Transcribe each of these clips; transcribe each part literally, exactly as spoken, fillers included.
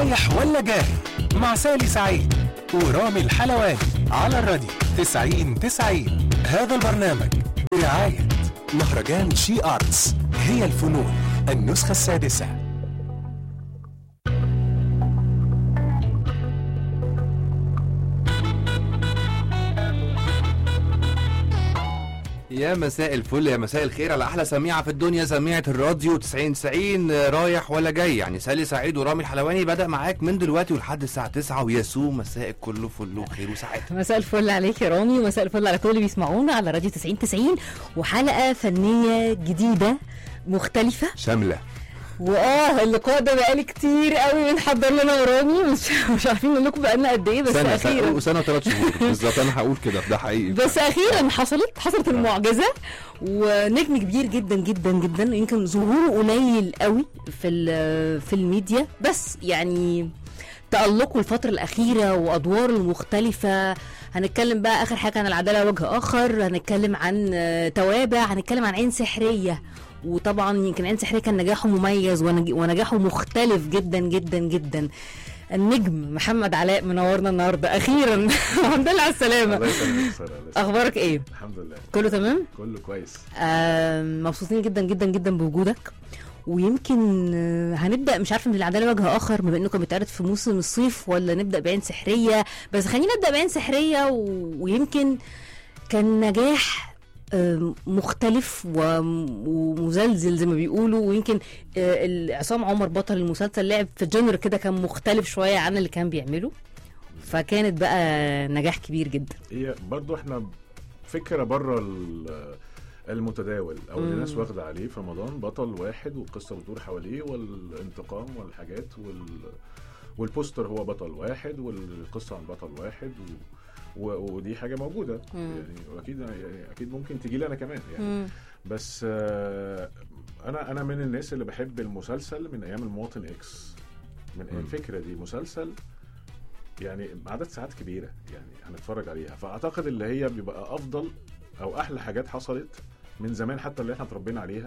رايح ولا جاي مع سالي سعيد ورامي الحلواني على الراديو تسعين تسعين. هذا البرنامج برعاية مهرجان شي آرتس، هي الفنون النسخة السادسة. يا مساء الفل، يا مساء الخير على احلى سميعه في الدنيا، سميعه الراديو تسعين تسعين. رايح ولا جاي يعني سالي سعيد ورامي الحلواني بدأ معاك من دلوقتي ولحد الساعه تسعة، وياسو مساء كله فل وخير وسعاده. مساء الفل عليك يا رامي، ومساء الفل على كل اللي بيسمعونا على راديو تسعين تسعين، وحلقه فنيه جديده مختلفه شامله. واه اللقاء ده بقالي كتير قوي بنحضر لنا ورامي، مش مش عارفين نقول لكم بقالنا قد ايه، بس سنة اخيرا سنه وثلاث شهور بالظبط. انا هقول كده، ده حقيقي، بس اخيرا حصلت حصلت المعجزه، ونجم كبير جدا جدا جدا يمكن ظهوره قليل قوي في في الميديا، بس يعني تألقه الفتره الاخيره وادواره المختلفه. هنتكلم بقى اخر حاجه عن العداله وجه اخر، هنتكلم عن توابع، هنتكلم عن عين سحريه، وطبعا يمكن عين سحريه كان نجاحه مميز ونجاحه مختلف جدا جدا جدا. النجم محمد علاء منورنا النهارده اخيرا. الحمد لله على السلامه. الله يسلمك. اخبارك ايه؟ الحمد لله كله تمام، كله كويس. آه مبسوطين جدا جدا جدا بوجودك. ويمكن آه هنبدا مش عارفه من العداله وجه اخر بما انه كان بيتعرض في موسم الصيف، ولا نبدا بعين سحريه، بس خلينا نبدا بعين سحريه. و... ويمكن كان نجاح مختلف ومزلزل زي ما بيقولوا، ويمكن عصام عمر بطل المسلسل لعب في جنر كده كان مختلف شوية عن اللي كان بيعمله، فكانت بقى نجاح كبير جدا. هي برضو احنا فكرة بره المتداول او اللي الناس واخدة عليه في رمضان، بطل واحد والقصة بتدور حواليه والانتقام والحاجات وال... والبوستر هو بطل واحد والقصة عن بطل واحد و... ودي حاجه موجوده مم. يعني واكيد يعني اكيد ممكن تجي لي انا كمان يعني مم. بس آه انا انا من الناس اللي بحب المسلسل من ايام المواطن اكس، من مم. الفكره دي مسلسل يعني عدد ساعات كبيره يعني هنتفرج عليها، فاعتقد اللي هي بيبقى افضل او احلى حاجات حصلت من زمان حتى اللي احنا اتربينا عليها.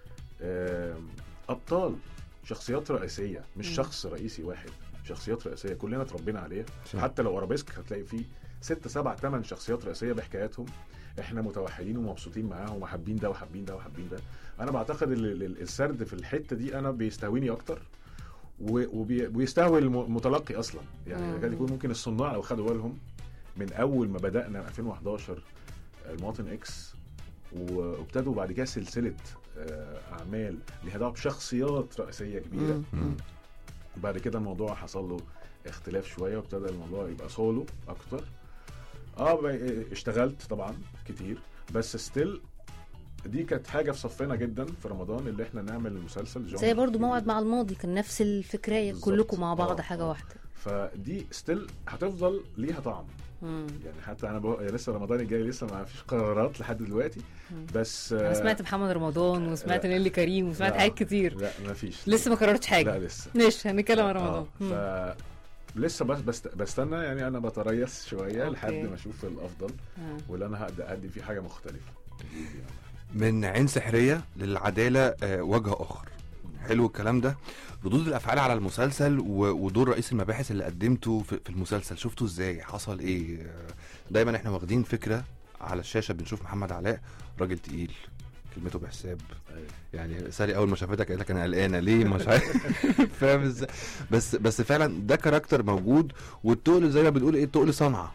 آه ابطال، شخصيات رئيسيه، مش مم. شخص رئيسي واحد، شخصيات رئيسيه كلنا اتربينا عليها. حتى لو ارابيسك هتلاقي فيه ستة سبع ثمان شخصيات رئيسيه بحكاياتهم، احنا متوحدين ومبسوطين معاهم وحابين ده وحابين ده وحابين ده. انا بعتقد السرد في الحته دي انا بيستهويني اكتر وبيستهوي المتلقي اصلا يعني. كان يكون ممكن الصناع لو خدوا بالهم من اول ما بدانا ألفين وحداشر المواطن اكس، وابتدوا بعد كده سلسله اعمال ليها دعوه بشخصيات رئيسيه كبيره، وبعد كده الموضوع حصل له اختلاف شويه وابتدى الموضوع يبقى سولو اكتر. اه اشتغلت طبعا كتير، بس ستيل دي كانت حاجه في صفنا جدا في رمضان اللي احنا نعمل المسلسل زي برضو موعد مع الماضي، كان نفس الفكريه كلكم مع بعض آه حاجه آه. واحده. فدي ستيل هتفضل ليها طعم. مم. يعني حتى انا بقى لسه رمضان الجاي لسه ما فيش قرارات لحد دلوقتي. مم. بس انا سمعت محمد رمضان وسمعت نيلي كريم وسمعت حاجات كتير. لا ما فيش لسه ما قررتش حاجه. لا لسه ليش هنتكلم عن رمضان. آه. لسه بس بست بستنى يعني، انا بتريث شويه لحد ما اشوف الافضل آه. واللي انا هقدر اقدم فيه حاجه مختلفه. من عين سحريه للعداله آه وجه اخر. حلو الكلام ده. ردود الافعال على المسلسل ودور رئيس المباحث اللي قدمته في المسلسل، شفتوا ازاي؟ حصل ايه؟ دايما احنا واخدين فكره على الشاشه بنشوف محمد علاء راجل تقيل، كلمته بحساب. يعني سالي اول ما شافتك قالت لك انا قلقانه ليه مش عارف. فاهم ازاي؟ بس بس فعلا ده كاركتر موجود، والتقل زي ما بنقول ايه، التقل صنعه.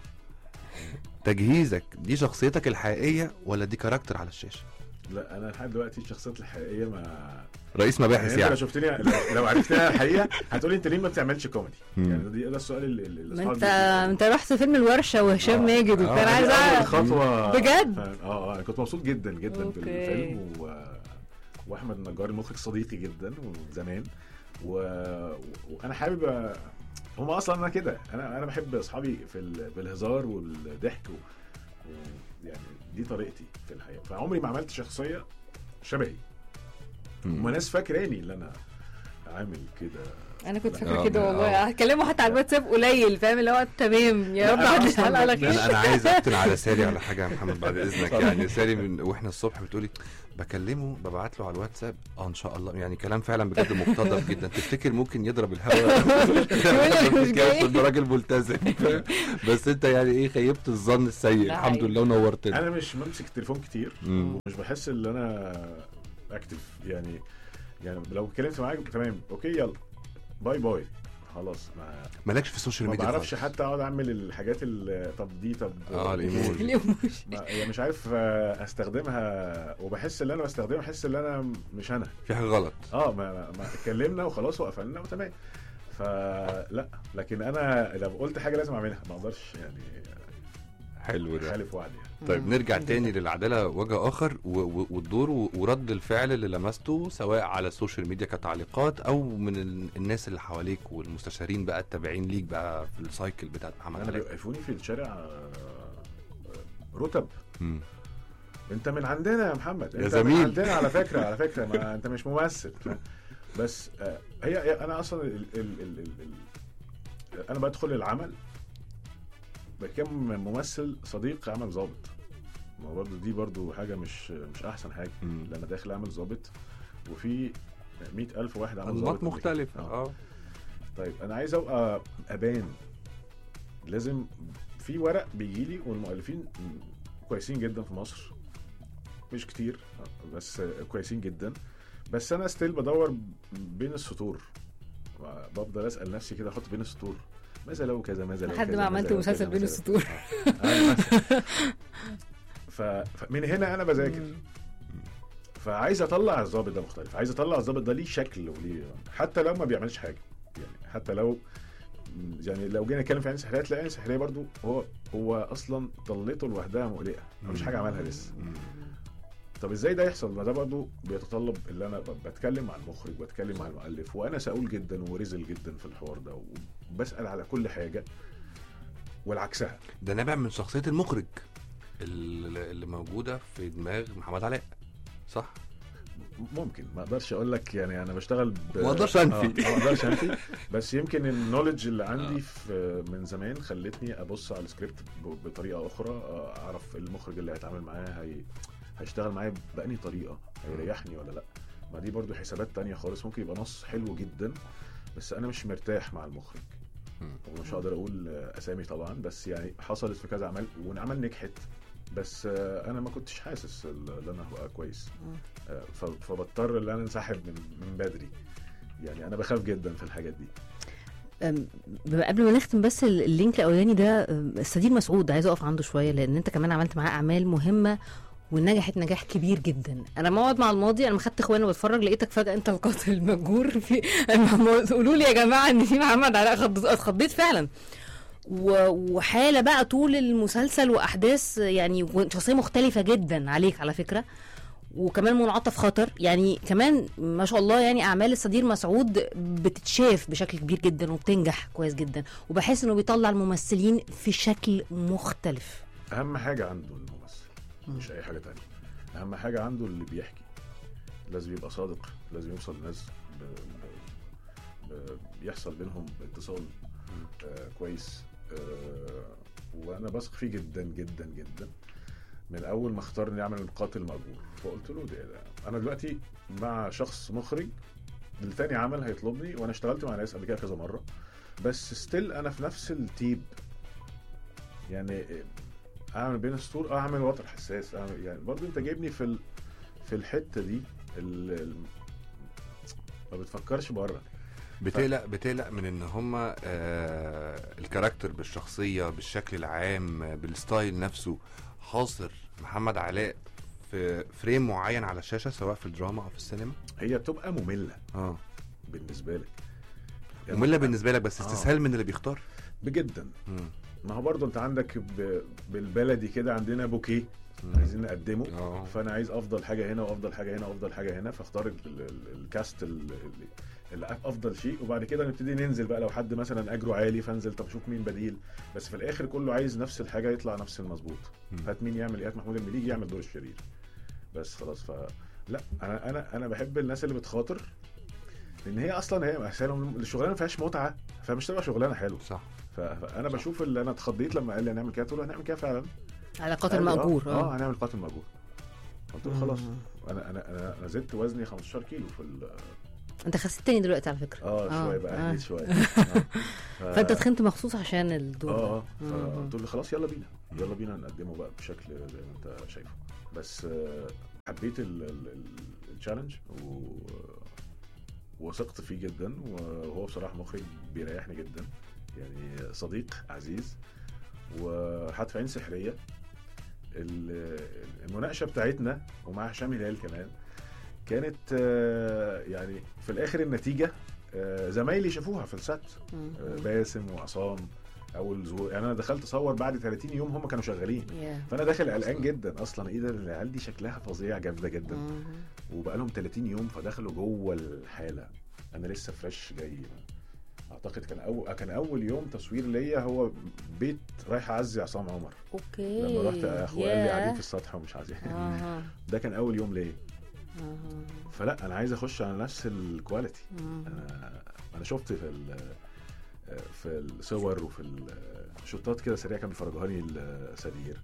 تجهيزك دي شخصيتك الحقيقيه ولا دي كاركتر على الشاشه؟ لا انا لحد دلوقتي الشخصيات الحقيقيه ما رئيس مباحث يعني, يعني. لو شفتني لو عرفتني الحقيقه هتقولي انت ليه ما بتعملش كوميدي؟ يعني دي ده السؤال اللي, اللي انت انت رحت فيلم الورشه وهشام آه. ماجد وكان عايز اعرف خطوه بجد. اه انا كنت مبسوط جدا جدا أوكي. بالفيلم و... واحمد النجار المخرج صديقي جدا وزمان و... وانا حابب هم اصلا انا كده انا انا بحب اصحابي في ال... بالهزار والضحك و... و... يعني دي طريقتي في الحياه، فعمري ما عملت شخصيه شبهي. هما ناس فاكراني اللي انا عامل كده. انا كنت آه، فاكره كده والله، آه. هكلمه حتى على الواتساب قليل، فاهم اللي هو تمام يا رب أنا عدي أصلاً الحلقه على من- خير. انا انا عايز افتن على ساري على حاجه يا محمد بعد اذنك. يعني ساري من واحنا الصبح بتقولي بكلمه ببعت له على الواتساب اه ان شاء الله، يعني كلام فعلا بجد مقتضب جدا. تفتكر ممكن يضرب الهواء مش جاي. ده راجل ملتزم بس انت يعني ايه خيبت الظن السيء. ده الحمد حقيقي. لله ونورتنا. انا مش بمسك التليفون كتير مم. ومش بحس ان انا اكتف يعني. يعني لو اتكلمت معاك تمام اوكي يلا باي باي خلاص. ما مالكش في السوشيال ما ميديا بعرفش خالص. حتى اقعد اعمل الحاجات ال- طب دي طب اه الايموجي. الإيموجي. ما- يعني مش عارف آه، استخدمها، وبحس ان انا بستخدمها احس ان انا مش انا. في حاجه غلط. اه ما, ما, ما اتكلمنا وخلاص وقفلنا وتمام. فلا لكن انا لو قلت حاجه لازم اعملها، ما اقدرش يعني حلو ده. خالف وعدي يعني. طيب نرجع تاني للعدالة وجه آخر و- و- والدور و- ورد الفعل اللي لمسته سواء على السوشيال ميديا كتعليقات أو من ال- الناس اللي حواليك والمستشارين بقى التابعين ليك بقى في السايكل بتاعت محمد انا علاء. بيوقفوني في الشارع آه، رتب مم. انت من عندنا يا محمد، يا انت زميل. من عندنا على فكره على فكره ما انت مش ممثل. بس آه، هي هي- انا اصلا ال ال ال ال ال انا بدخل العمل بكم ممثل صديق عمل ضابط. ما هو برضه دي برضه حاجه مش مش احسن حاجه. مم. لما داخل اعمل ضابط وفي مئة ألف واحد عمل ضابط أنماط قبل كده. مختلفة آه. اه. طيب انا عايز ابقى ابان، لازم في ورق بيجي لي، والمؤلفين كويسين جدا في مصر مش كتير بس كويسين جدا، بس انا ستيل بدور بين السطور، بفضل اسال نفسي كده احط بين السطور ماذا لو كذا ماذا لو لحد كذا، ما عملت ماذا لو مسلسل كذا، بين ماذا لو السطور. كذا. آه. آه، مثلاً. ف... فمن هنا انا بذاكر، فعايز اطلع الضابط ده مختلف، عايز اطلع الضابط ده ليه شكل وليه، حتى لو ما بيعملش حاجه يعني. حتى لو يعني لو جينا نتكلم في عين سحريه تلاقي عين سحريه برضو هو هو اصلا طلته لوحدها مقلقه، مفيش حاجه عملها لسه. مم. طب ازاي ده يحصل؟ ما ده برضو بيتطلب اللي انا ب- بتكلم مع المخرج، بتكلم مع المؤلف، وانا سؤول جدا ورزل جدا في الحوار ده، وبسال على كل حاجه والعكسها. ده نابع من شخصية المخرج اللي اللي موجودة في دماغ محمد علاء صح؟ ممكن ما اقدرش اقول لك يعني انا بشتغل ب... ما اقدرش أنفي. آه، ما اقدرش انفي بس يمكن النولج اللي عندي في من زمان خلتني ابص على السكريبت ب- بطريقه اخرى، آه، اعرف المخرج اللي هيتعامل معاه هي... هيشتغل معايا بأني طريقه، هيريحني ولا لا. ما دي برضو حسابات تانية خالص. ممكن يبقى نص حلو جدا بس انا مش مرتاح مع المخرج، ومش هقدر اقول آه، اسامي طبعا، بس يعني حصلت في كذا عمل والعمل نجحت، بس آه، انا ما كنتش حاسس ان انا هبقى كويس، آه، ف- فبضطر ان انا انسحب من من بدري. يعني انا بخاف جدا في الحاجات دي. أم، قبل ما نختم بس ال- اللينك الاولاني ده، أم، السدير مسعود عايزه اقف عنده شويه، لان انت كمان عملت معاه اعمال مهمه ونجحت نجاح كبير جدا. انا موعد مع الماضي، انا ما خدت اخواني بتفرج لقيتك فجاه انت القاتل المجهور في قولوا لي يا جماعه ان في محمد علاء، خض- اتخضيت فعلا. و- وحاله بقى طول المسلسل واحداث، يعني وشخصيه مختلفه جدا عليك على فكره، وكمان منعطف خطر يعني. كمان ما شاء الله يعني اعمال السدير مسعود بتتشاف بشكل كبير جدا وبتنجح كويس جدا، وبحس انه بيطلع الممثلين في شكل مختلف. اهم حاجه عنده الممثل مش اي حاجه تانية. اهم حاجه عنده اللي بيحكي، لازم يبقى صادق، لازم يوصل للناس ب... ب... ب... بيحصل بينهم اتصال آه كويس. آه وانا بثق فيه جدا جدا جدا من اول ما اختارني اعمل القاتل المأجور، فقلت له ده, ده انا دلوقتي مع شخص مخرج لتاني عمل هيطلبني، وانا اشتغلت مع ناس قبل كده كذا مره، بس ستيل انا في نفس التيب يعني. اعمل بين السطور، اه اعمل وتر حساس، أعمل يعني برضو انت جايبني في ال... في الحته دي ال... ال... ما بتفكرش بره. بتقلق بتقلق من ان هما آه الكاركتر بالشخصية بالشكل العام بالستايل نفسه حاصر محمد علاء في فريم معين على الشاشة سواء في الدراما او في السينما. هي بتبقى ممله اه بالنسبه لك يعني مملة بالنسبة لك بس آه. استسهال من اللي بيختار. بجدا. مم. ما هو برضو انت عندك ب... بالبلدي كده عندنا بوكيه مم. عايزين نقدمه، آه. فانا عايز افضل حاجه هنا وافضل حاجه هنا وافضل حاجه هنا، فاختار ال... ال... الكاست ال... ال... اللي افضل شيء، وبعد كده نبتدي ننزل بقى لو حد مثلا اجره عالي فانزل طب شوف مين بديل، بس في الاخر كله عايز نفس الحاجه يطلع نفس المظبوط. مم. هات مين يعمل ايه؟ هات محمود المليجي يعمل دور الشرير بس خلاص. ف لا انا انا انا بحب الناس اللي بتخاطر، لان هي اصلا هي الشغلانه ما فيهاش متعه فمش تبقى شغلانه حلوه. صح. فانا بشوف اللي انا اتخضيت لما قال لي هنعمل كده، قلت له هنعمل كده فعلا على قاتل مأجور. اه, آه هنعمل قاتل مأجور. قلت له خلاص انا انا انا انا زدت وزني خمستاشر كيلو في ال... انت خسيت تاني دلوقتي على فكره. اه شويه بقى آه. آه. شويه آه. ف... فانت تخنت مخصوص عشان الدور ده. اه اه فقلت له خلاص يلا بينا يلا بينا نقدمه بقى بشكل زي ما انت شايفه. بس آه حبيت التشالنج و وثقت فيه جدا، وهو بصراحه مخرج بيريحني جدا يعني، صديق عزيز. وحتى في عين سحريه المناقشه بتاعتنا ومع هشام هلال كمان كانت يعني في الاخر النتيجه زمايلي شافوها في السات، باسم وعصام اول ظهور يعني. انا دخلت اصور بعد ثلاثين يوم هم كانوا شغالين yeah. فانا داخل قلقان جدا اصلا، ايه ده العيال دي شكلها فظيع جامده جدا وبقى لهم ثلاثين يوم فدخلوا جوه الحاله. انا لسه فريش جاي، اعتقد كان اول كان اول يوم تصوير ليا هو بيت رايح اعزي عصام عمر. اوكي لما رحت اخوه قال لي قاعدين في السطح ومش عايزين آه. ده كان اول يوم ليا. آه. فلا انا عايز اخش على نفس الكواليتي. انا انا شفت في في الصور وفي الشوطات كده سريعه كان بيفرجوهاني السرير.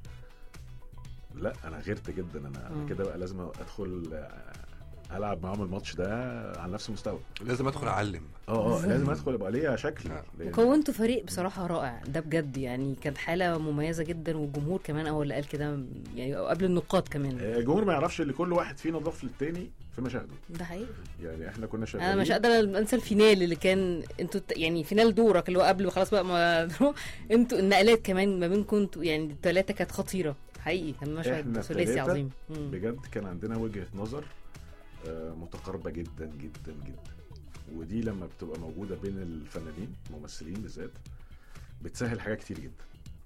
لا انا غيرت جدا، انا, أنا كده بقى لازم ادخل العب معاهم الماتش ده على نفس المستوى، لازم ادخل اعلم. اه اه لازم ادخل يبقى ليا شكل. وكونتوا فريق بصراحه رائع ده بجد يعني، كانت حاله مميزه جدا. والجمهور كمان هو اللي قال كده يعني قبل النقاد كمان. الجمهور ما يعرفش اللي كل واحد فينا ضاف للتاني في مشاهده. ده حقيقي يعني. احنا كنا شغالين، انا مش قادره انسى الفينال اللي كان انتوا يعني فينال دورك اللي هو قبل خلاص بقى ما انتوا النقلات كمان ما بينكم انتوا يعني الثلاثه كانت خطيره حقيقي. كان مشهد ثلاثي عظيم بجد. كان عندنا وجهه نظر متقاربه جدا جدا جدا، ودي لما بتبقى موجوده بين الفنانين الممثلين بالذات بتسهل حاجات كتير جدا.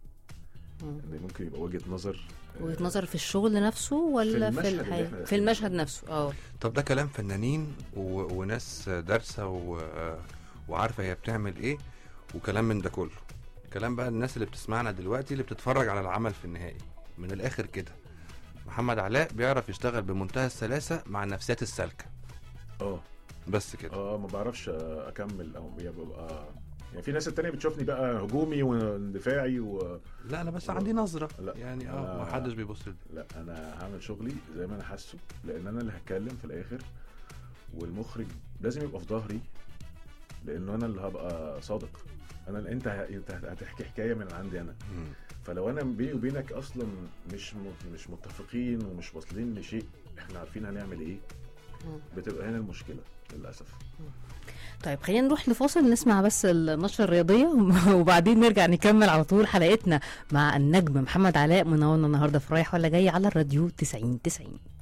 ان ممكن يبقى وجهه نظر وجهه نظر في الشغل نفسه ولا في, في الحياه في المشهد نفسه. اه طب ده كلام فنانين و... وناس دارسه و... وعارفه هي بتعمل ايه وكلام من ده كله. كلام بقى الناس اللي بتسمعنا دلوقتي اللي بتتفرج على العمل في النهائي. من الاخر كده محمد علاء بيعرف يشتغل بمنتهى السلاسه مع النفسيات السالكه. اه بس كده. اه ما بعرفش اكمل او ببقى يعني في ناس التانية بتشوفني بقى هجومي واندفاعي و... لا انا بس و... عندي نظره لا يعني اه ما حدش بيبص لي. لا انا هعمل شغلي زي ما انا حاسه، لان انا اللي هتكلم في الاخر، والمخرج لازم يبقى في ظهري لانه انا اللي هبقى صادق. انا انت انت هتحكي حكايه من عندي انا. م. فلو انا بيني وبينك اصلا مش مش متفقين ومش واصلين لشيء احنا عارفين هنعمل ايه، بتبقى هنا المشكله للاسف. طيب خلينا نروح لفاصل نسمع بس النشرة الرياضية وبعدين نرجع نكمل على طول حلقتنا مع النجم محمد علاء منورنا النهارده في رايح ولا جاي على الراديو تسعين تسعين.